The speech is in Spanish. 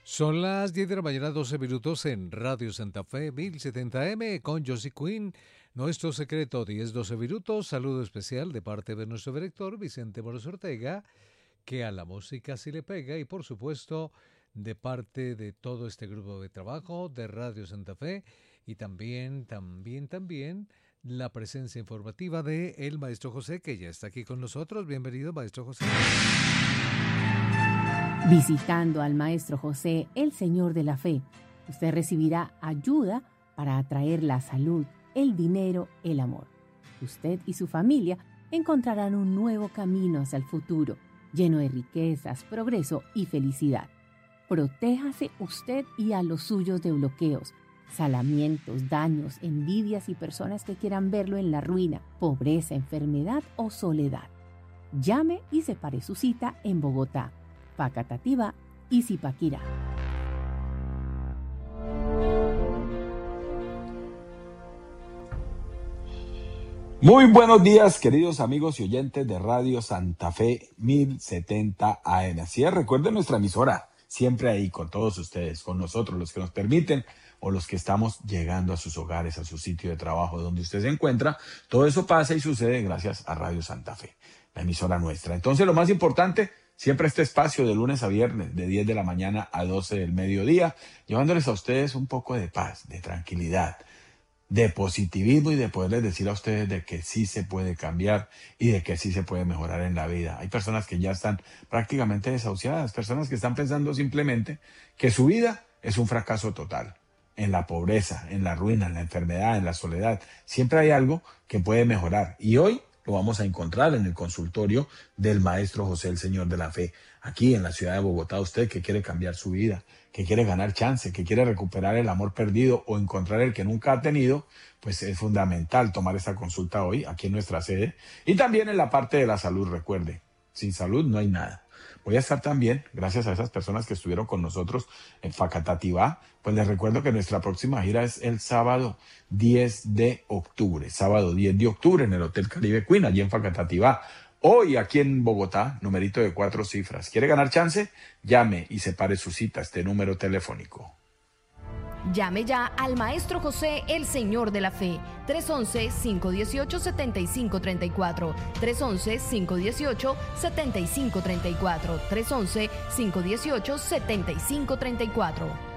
Son las 10 de la mañana, 12 minutos en Radio Santa Fe 1070M con Josie Quinn. Nuestro secreto, 10-12 minutos. Saludo especial de parte de nuestro director Vicente Moros Ortega, que a la música sí le pega, y por supuesto de parte de todo este grupo de trabajo de Radio Santa Fe, y también la presencia informativa de el maestro José, que ya está aquí con nosotros. Bienvenido, maestro José. Visitando al Maestro José, el Señor de la Fe, usted recibirá ayuda para atraer la salud, el dinero, el amor. Usted y su familia encontrarán un nuevo camino hacia el futuro, lleno de riquezas, progreso y felicidad. Protéjase usted y a los suyos de bloqueos, salamientos, daños, envidias y personas que quieran verlo en la ruina, pobreza, enfermedad o soledad. Llame y separe su cita en Bogotá, Facatativá y Zipaquirá. Muy buenos días, queridos amigos y oyentes de Radio Santa Fe 1070 AM. Así es, recuerden nuestra emisora, siempre ahí con todos ustedes, con nosotros, los que nos permiten o los que estamos llegando a sus hogares, a su sitio de trabajo, donde usted se encuentra. Todo eso pasa y sucede gracias a Radio Santa Fe, la emisora nuestra. Entonces, lo más importante, siempre este espacio de lunes a viernes, de 10 de la mañana a 12 del mediodía, llevándoles a ustedes un poco de paz, de tranquilidad, de positivismo y de poderles decir a ustedes de que sí se puede cambiar y de que sí se puede mejorar en la vida. Hay personas que ya están prácticamente desahuciadas, personas que están pensando simplemente que su vida es un fracaso total. En la pobreza, en la ruina, en la enfermedad, en la soledad. Siempre hay algo que puede mejorar. Y hoy lo vamos a encontrar en el consultorio del Maestro José, el Señor de la Fe, aquí en la ciudad de Bogotá. Usted que quiere cambiar su vida, que quiere ganar chance, que quiere recuperar el amor perdido o encontrar el que nunca ha tenido, pues es fundamental tomar esta consulta hoy aquí en nuestra sede. Y también en la parte de la salud, recuerde, sin salud no hay nada. Voy a estar también, gracias a esas personas que estuvieron con nosotros en Facatativá, pues les recuerdo que nuestra próxima gira es el sábado 10 de octubre, sábado 10 de octubre en el Hotel Caribe Queen, allí en Facatativá. Hoy aquí en Bogotá, numerito de 4 cifras. ¿Quiere ganar chance? Llame y separe su cita a este número telefónico. Llame ya al Maestro José, el Señor de la Fe, 311-518-7534, 311-518-7534, 311-518-7534.